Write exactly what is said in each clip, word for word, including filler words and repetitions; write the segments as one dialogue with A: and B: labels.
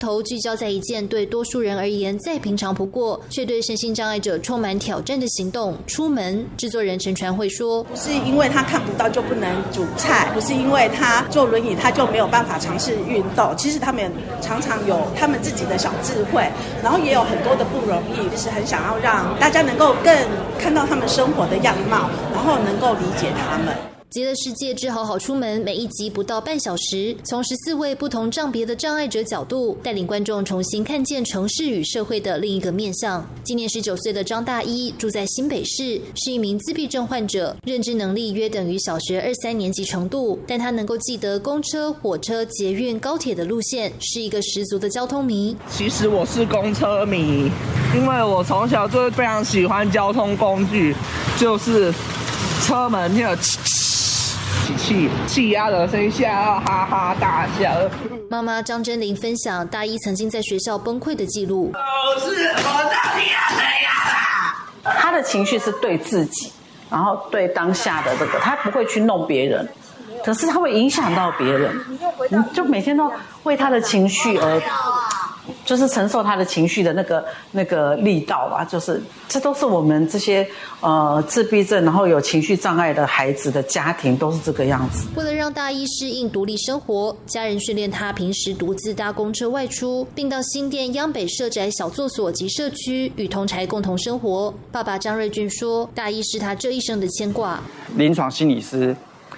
A: 头聚焦在一件对多数人而言再平常不过，却对身心障碍者充满挑战的行动——出门。制作人陈传慧说：“
B: 不是因为他看不到就不能煮菜，不是因为他坐轮椅他就没有办法尝试运动。其实他们常常有他们自己的小智慧，然后也有很多的不容易，就是很想要让大家能够更看到他们生活的样貌，然后能够理解他们。”
A: 极乐世界之好好出门，每一集不到半小时，从十四位不同障别的障碍者角度，带领观众重新看见城市与社会的另一个面向。今年十九岁的张大一住在新北市，是一名自闭症患者，认知能力约等于小学二三年级程度，但他能够记得公车、火车、捷运、高铁的路线，是一个十足的交通迷。
C: 其实我是公车迷，因为我从小就非常喜欢交通工具，就是车门那个气气压的声音下哈哈大笑。
A: 妈妈张真玲分享大一曾经在学校崩溃的记录。
D: 老师，我到底要怎样啊？
E: 他的情绪是对自己，然后对当下的这个，他不会去弄别人，可是他会影响到别人，你就每天都为他的情绪而。就是承受他的情绪的那个那个力道吧，就是这都是我们这些呃自闭症然后有情绪障碍的孩子的家庭都是这个样子。
A: 为了让大一适应独立生活，家人训练他平时独自搭公车外出，并到新店央北社宅小作所及社区与同侪共同生活。爸爸张瑞俊说，大一是他这一生的牵挂。
F: 临床心理师，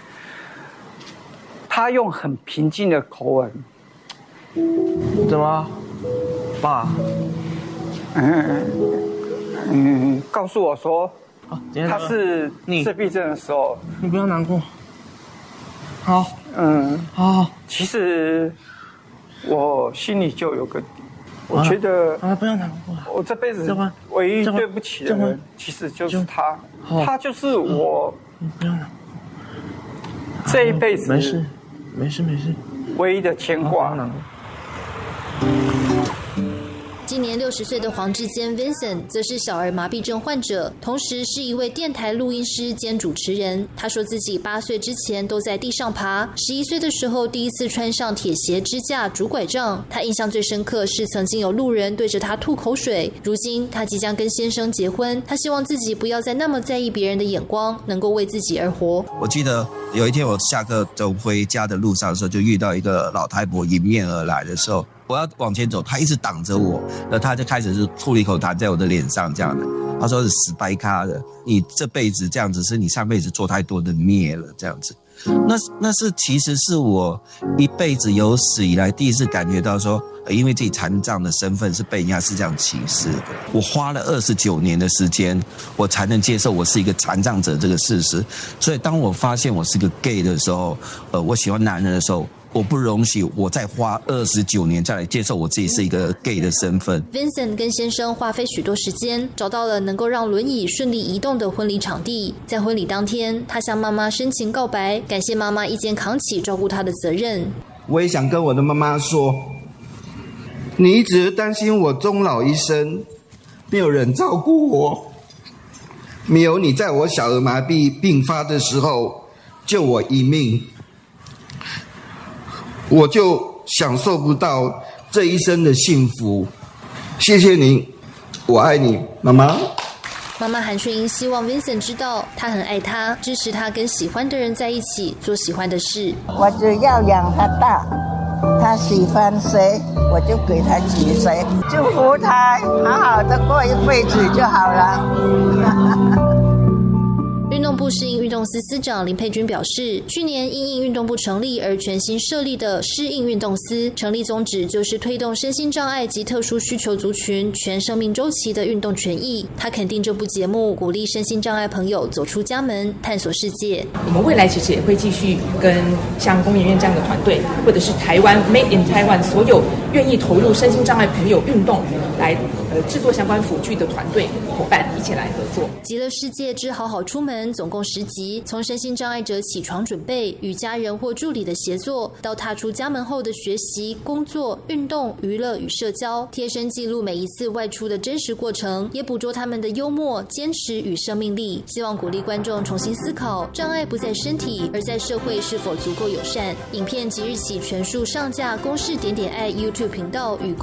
F: 他用很平静的口吻，
C: 怎么？爸，
F: 嗯嗯，告诉我说，
C: 哦、
F: 他是自闭症的时候，
C: 你不要难过。好，
F: 嗯，
C: 好，
F: 其实我心里就有个底，我觉得
C: 啊，不要难过，
F: 我这辈子唯一对不起的人，其实就是他，他就是我，
C: 你不要难过，
F: 这一辈子
C: 没事，没事，没事，
F: 唯一的牵挂。
A: 今年六十岁的黄志坚 Vincent 则是小儿麻痹症患者，同时是一位电台录音师兼主持人。他说自己八岁之前都在地上爬，十一岁的时候第一次穿上铁鞋支架拄拐杖。他印象最深刻是曾经有路人对着他吐口水。如今他即将跟先生结婚，他希望自己不要再那么在意别人的眼光，能够为自己而活。
G: 我记得有一天我下课走回家的路上的时候，就遇到一个老太婆迎面而来的时候，我要往前走，他一直挡着我，那他就开始是吐了一口痰在我的脸上，这样的。他说是死白咖的，你这辈子这样子是你上辈子做太多的孽了，这样子。那那是其实是我一辈子有史以来第一次感觉到说，因为自己残障的身份是被人家是这样歧视的。我花了二十九年的时间，我才能接受我是一个残障者这个事实。所以当我发现我是个 gay 的时候，呃，我喜欢男人的时候，我不容许我再花二十九年再来接受我自己是一个 gay 的身份。
A: Vincent 跟先生花费许多时间，找到了能够让轮椅顺利移动的婚礼场地。在婚礼当天，他向妈妈深情告白，感谢妈妈一肩扛起照顾他的责任。
H: 我也想跟我的妈妈说，你一直担心我终老一生，没有人照顾我，没有你在我小儿麻痹病发的时候救我一命，我就享受不到这一生的幸福。谢谢您，我爱你，妈妈。
A: 妈妈韩顺英希望 Vincent 知道，他很爱他，支持他跟喜欢的人在一起，做喜欢的事。
I: 我只要养他大，他喜欢谁，我就给他娶谁，祝福他好好的过一辈子就好了。
A: 运动部适应运动司司长林佩君表示，去年因应运动部成立而全新设立的适应运动司，成立宗旨就是推动身心障碍及特殊需求族群全生命周期的运动权益。他肯定这部节目鼓励身心障碍朋友走出家门，探索世界。
J: 我们未来其实也会继续跟像工研院这样的团队，或者是台湾 Made in Taiwan 所有愿意投入身心障碍朋友运动来呃制作相关辅具的团队伙伴一起来合作。
A: 极乐世界之好好出门程总共十集，从身心障碍者起床准备、与家人或助理的协作，到踏出家门后的学习、工作、运动、娱乐与社交，贴身记录每一次外出的真实过程，也捕捉他们的幽默、坚持与生命力。希望鼓励观众重新思考，障碍不在身体，而在社会是否足够友善。影片即日起全数上架公视点点爱 YouTube 频道与